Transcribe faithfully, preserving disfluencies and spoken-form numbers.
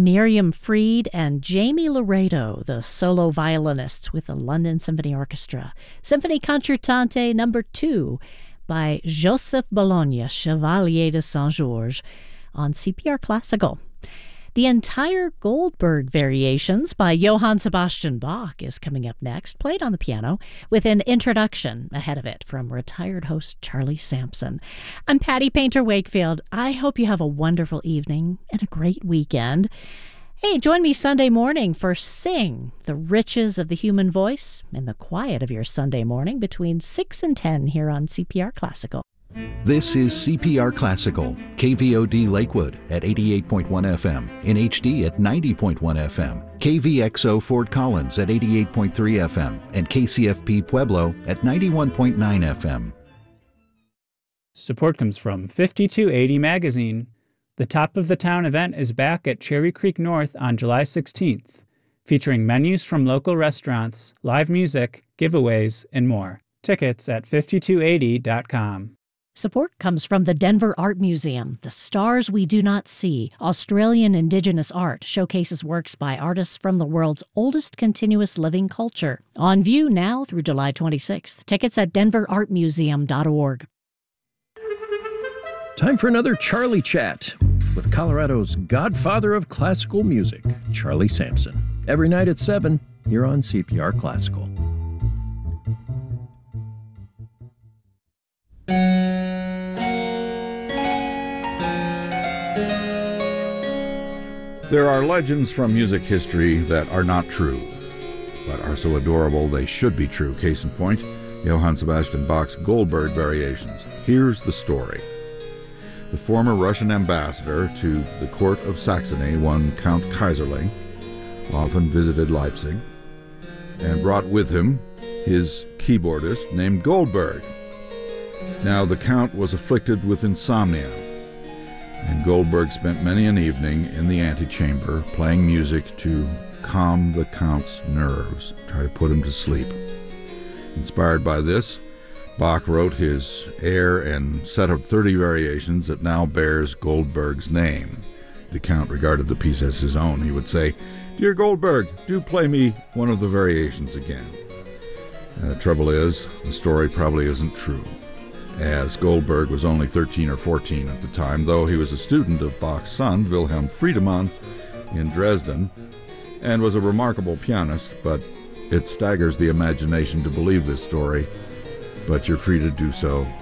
Miriam Fried and Jamie Laredo, the solo violinists with the London Symphony Orchestra. Symphony Concertante number two by Joseph Bologna, Chevalier de Saint-Georges, on C P R Classical. The entire Goldberg Variations by Johann Sebastian Bach is coming up next, played on the piano, with an introduction ahead of it from retired host Charlie Sampson. I'm Patty Painter Wakefield. I hope you have a wonderful evening and a great weekend. Hey, join me Sunday morning for Sing, the Riches of the Human Voice, in the quiet of your Sunday morning between six and ten here on C P R Classical. This is C P R Classical, K V O D Lakewood at eighty-eight point one F M, in H D at ninety point one F M, K V X O Fort Collins at eighty-eight point three F M, and K C F P Pueblo at ninety-one point nine F M. Support comes from fifty-two eighty Magazine. The Top of the Town event is back at Cherry Creek North on July sixteenth, featuring menus from local restaurants, live music, giveaways, and more. Tickets at fifty-two eighty dot com. Support comes from the Denver Art Museum. The Stars We Do Not See, Australian Indigenous art, showcases works by artists from the world's oldest continuous living culture. On view now through July twenty-sixth. Tickets at denver art museum dot org. Time for another Charlie Chat with Colorado's godfather of classical music, Charlie Sampson. Every night at seven, here on C P R Classical. There are legends from music history that are not true, but are so adorable they should be true. Case in point, Johann Sebastian Bach's Goldberg Variations. Here's the story. The former Russian ambassador to the court of Saxony, one Count Kaiserling, often visited Leipzig and brought with him his keyboardist named Goldberg. Now the Count was afflicted with insomnia, and Goldberg spent many an evening in the antechamber playing music to calm the Count's nerves, try to put him to sleep. Inspired by this, Bach wrote his air and set of thirty variations that now bears Goldberg's name. The Count regarded the piece as his own. He would say, "Dear Goldberg, do play me one of the variations again." And the trouble is, the story probably isn't true, as Goldberg was only thirteen or fourteen at the time, though he was a student of Bach's son, Wilhelm Friedemann, in Dresden, and was a remarkable pianist. But it staggers the imagination to believe this story, but you're free to do so